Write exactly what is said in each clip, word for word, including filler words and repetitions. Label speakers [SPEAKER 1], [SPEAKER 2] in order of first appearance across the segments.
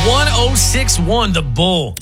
[SPEAKER 1] one oh six point one The Bull.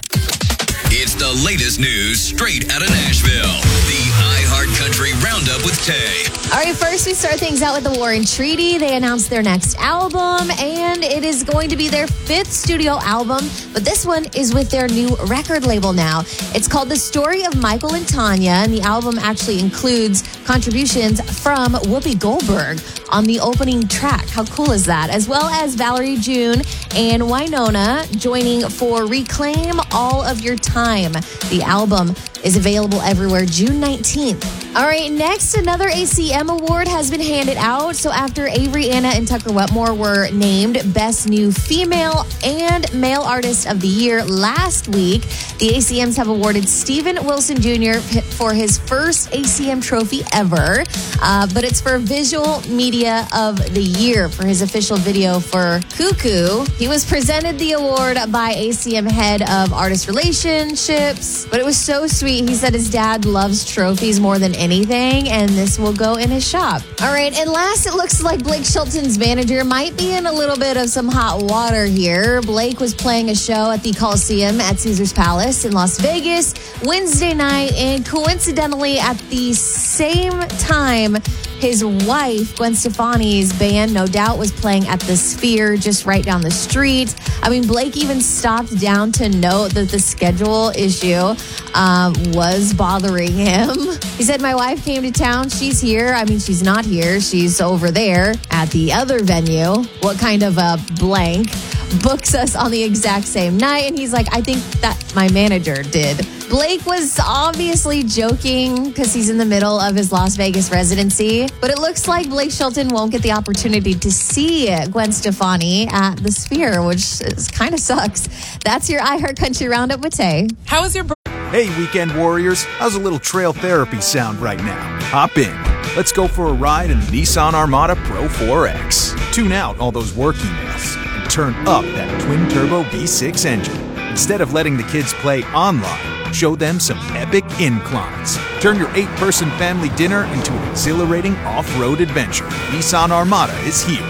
[SPEAKER 2] It's the latest news straight out of Nashville. The iHeartCountry Roundup with Tay.
[SPEAKER 3] All right, first we start things out with the War and Treaty. They announced their next album, and it is going to be their fifth studio album, but this one is with their new record label now. It's called The Story of Michael and Tanya, and the album actually includes contributions from Whoopi Goldberg on the opening track. How cool is that? As well as Valerie June and Winona joining for Reclaim All of Your Time. The album is available everywhere June nineteenth. All right, next, another A C M award has been handed out. So after Avery Anna and Tucker Wetmore were named Best New Female and Male Artist of the Year last week, the A C Ms have awarded Steven Wilson Junior for his first A C M trophy ever, uh, but it's for Visual Media of the Year for his official video for Cuckoo. He was presented the award by A C M Head of Artist Relationships, but it was so sweet. He said his dad loves trophies more than anything, and this will go in his shop. All right, and last, it looks like Blake Shelton's manager might be in a little bit of some hot water here. Blake was playing a show at the Coliseum at Caesars Palace in Las Vegas Wednesday night, and coincidentally at the same time, his wife, Gwen Stefani's band, No Doubt, was playing at the Sphere just right down the street. I mean, Blake even stopped down to note that the schedule issue um, was bothering him. He said, my wife came to town. She's here. I mean, she's not here. She's over there at the other venue. What kind of a blank books us on the exact same night? And he's like, I think that my manager did. Blake was obviously joking because he's in the middle of his Las Vegas residency, but it looks like Blake Shelton won't get the opportunity to see Gwen Stefani at the Sphere, which is, kind of sucks. That's your iHeartCountry Roundup with Tay.
[SPEAKER 4] How was your...
[SPEAKER 5] Hey, weekend warriors, how's a little trail therapy sound right now? Hop in. Let's go for a ride in the Nissan Armada Pro four X. Tune out all those work emails and turn up that twin-turbo V six engine. Instead of letting the kids play online, show them some epic inclines. Turn your eight-person family dinner into an exhilarating off-road adventure. Nissan Armada is here.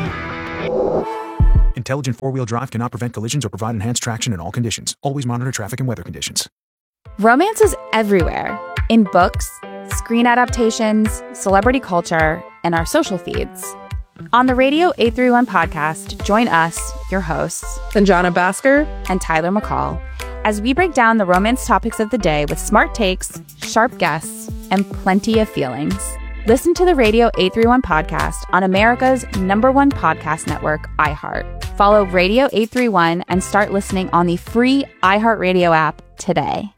[SPEAKER 5] Intelligent four-wheel drive cannot prevent collisions or provide enhanced traction in all conditions. Always monitor traffic and weather conditions.
[SPEAKER 6] Romance is everywhere. In books, screen adaptations, celebrity culture, and our social feeds. On the Radio eight thirty-one podcast, join us, your hosts,
[SPEAKER 4] Sanjana Basker
[SPEAKER 6] and Tyler McCall, as we break down the romance topics of the day with smart takes, sharp guests, and plenty of feelings. Listen to the Radio eight thirty-one podcast on America's number one podcast network, iHeart. Follow Radio eight thirty-one and start listening on the free iHeartRadio app today.